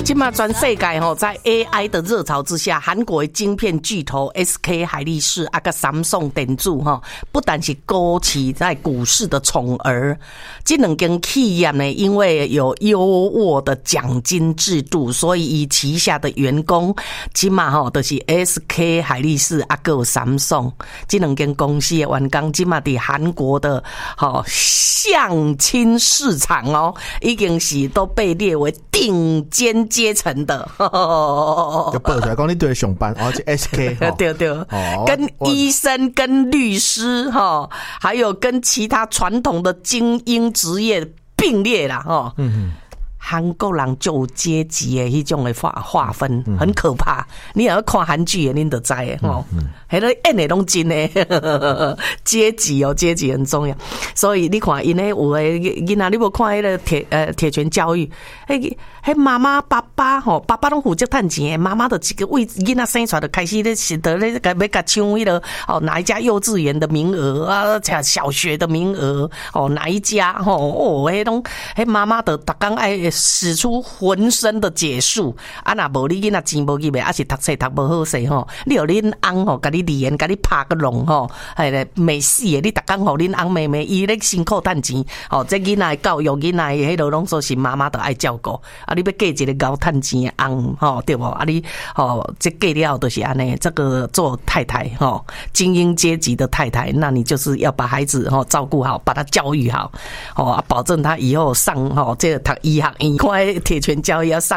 现在全世界在 AI 的热潮之下，韩国的晶片巨头 SK 海力士啊个三宋电子不但是勾起在股市的宠儿，这两间企业呢，因为有优渥的奖金制度，所以以旗下的员工起码就是 SK 海力士啊个三宋这两间公司的员工，起码在韩国的相亲市场已经是都被列为顶尖阶层的。 就报出来讲你对上班，而且 SK 对对，跟医生、跟律师还有跟其他传统的精英职业并列啦韩国人就有阶级的迄种的划分，很可怕。你也要看韩剧的，恁就知的迄个演的拢真的阶级阶级很重要。所以你看，因为有的囡仔，你无看迄个铁拳教育，迄妈妈、爸爸爸爸拢负责赚钱，妈妈的几个为囡仔生出来就开始咧是得咧要甲抢迄个哪一家幼稚园的名额啊，小学的名额哪一家迄种迄妈妈的逐工爱使出浑身的解数啊！若无你囡仔钱无去卖，还是读册读无好势你有恁翁甲你离言，甲你拍个弄美死的！你逐工互恁翁妹妹伊咧辛苦赚钱这囡仔的教育，囡仔的迄落拢说是妈妈都爱照顾啊！你要嫁一个高赚钱的翁对无？啊你这嫁了就是安尼，这个做太太精英阶级的太太，那你就是要把孩子照顾好，把他教育好保证他以后上这个读医学院。看铁拳教育要上